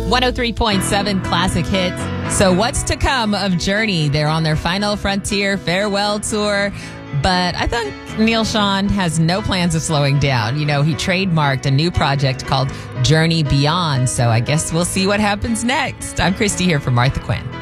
103.7 Classic Hits. So what's to come of Journey? They're on their final Frontier farewell tour. But I think Neil Schon has no plans of slowing down. You know, he trademarked a new project called Journey Beyond. So I guess we'll see what happens next. I'm Christy here for Martha Quinn.